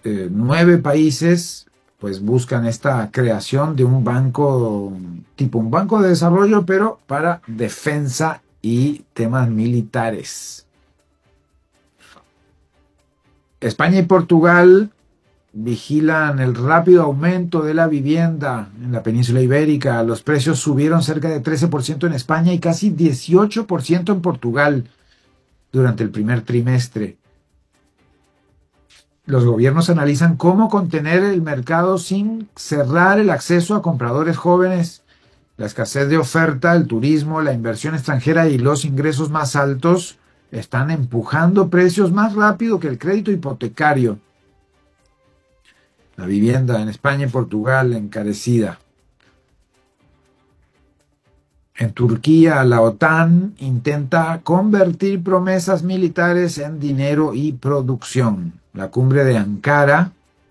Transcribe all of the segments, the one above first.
9 países pues buscan esta creación de un banco, tipo un banco de desarrollo, pero para defensa y temas militares. España y Portugal vigilan el rápido aumento de la vivienda en la península ibérica. Los precios subieron cerca de 13% en España y casi 18% en Portugal durante el primer trimestre. Los gobiernos analizan cómo contener el mercado sin cerrar el acceso a compradores jóvenes. La escasez de oferta, el turismo, la inversión extranjera y los ingresos más altos están empujando precios más rápido que el crédito hipotecario. La vivienda en España y Portugal encarecida. En Turquía, la OTAN intenta convertir promesas militares en dinero y producción. La cumbre de Ankara,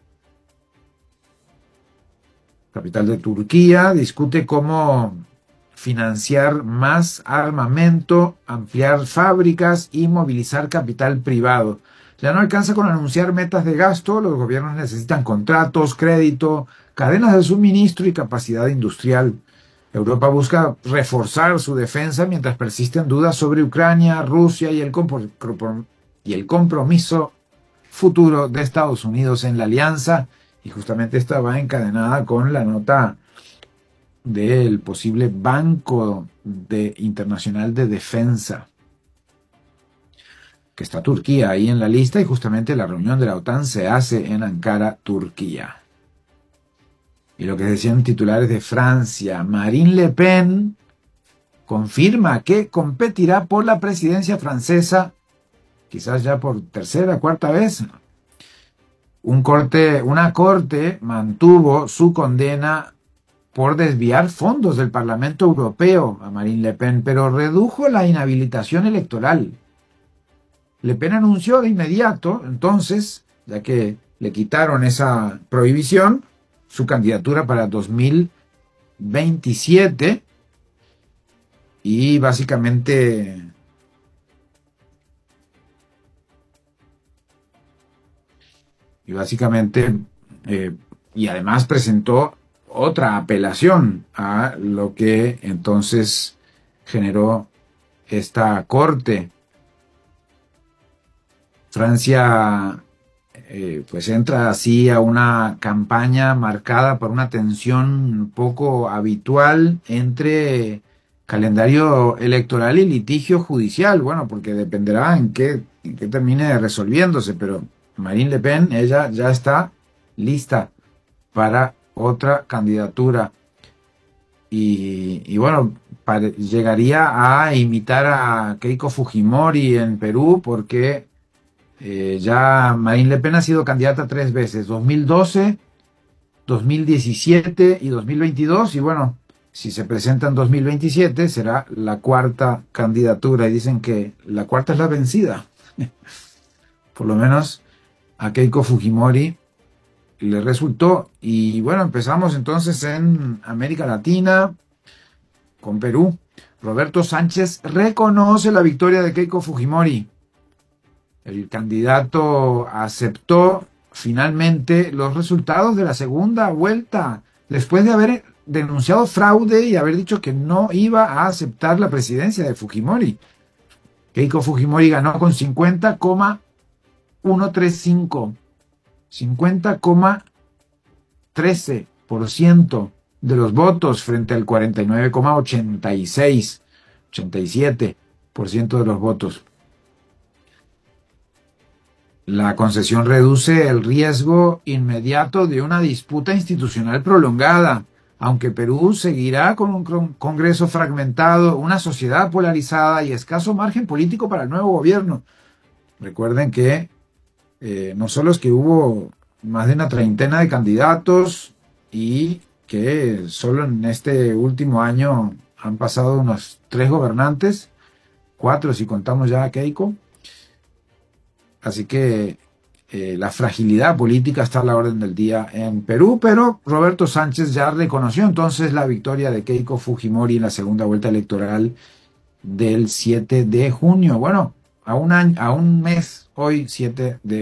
capital de Turquía, discute cómo financiar más armamento, ampliar fábricas y movilizar capital privado. Ya no alcanza con anunciar metas de gasto, los gobiernos necesitan contratos, crédito, cadenas de suministro y capacidad industrial. Europa busca reforzar su defensa mientras persisten dudas sobre Ucrania, Rusia y el compromiso futuro de Estados Unidos en la alianza. Y justamente esta va encadenada con la nota del posible Banco Internacional de Defensa, que está Turquía ahí en la lista, y justamente la reunión de la OTAN se hace en Ankara, Turquía. Y lo que decían titulares de Francia, Marine Le Pen confirma que competirá por la presidencia francesa, quizás ya por tercera, cuarta vez. Una corte mantuvo su condena por desviar fondos del Parlamento Europeo a Marine Le Pen, pero redujo la inhabilitación electoral. Le Pen anunció de inmediato, entonces, ya que le quitaron esa prohibición, su candidatura para 2027 y básicamente y además presentó otra apelación a lo que entonces generó esta corte. Francia pues entra así a una campaña marcada por una tensión poco habitual entre calendario electoral y litigio judicial. Bueno, porque dependerá en qué termine resolviéndose, pero Marine Le Pen, ella ya está lista para otra candidatura. Y bueno, llegaría a imitar a Keiko Fujimori en Perú, porque ya Marine Le Pen ha sido candidata 3 veces, 2012, 2017 y 2022, y bueno, si se presenta en 2027 será la cuarta candidatura, y dicen que la cuarta es la vencida. Por lo menos a Keiko Fujimori le resultó. Y bueno, empezamos entonces en América Latina con Perú. Roberto Sánchez reconoce la victoria de Keiko Fujimori. El candidato aceptó finalmente los resultados de la segunda vuelta, después de haber denunciado fraude y haber dicho que no iba a aceptar la presidencia de Fujimori. Keiko Fujimori ganó con 50,13% de los votos frente al 87% de los votos. La concesión reduce el riesgo inmediato de una disputa institucional prolongada, aunque Perú seguirá con un Congreso fragmentado, una sociedad polarizada y escaso margen político para el nuevo gobierno. Recuerden que no solo es que hubo más de una treintena de candidatos y que solo en este último año han pasado unos 3 gobernantes, 4 si contamos ya a Keiko. Así que la fragilidad política está a la orden del día en Perú, pero Roberto Sánchez ya reconoció entonces la victoria de Keiko Fujimori en la segunda vuelta electoral del 7 de junio. Bueno, a un mes, hoy 7 de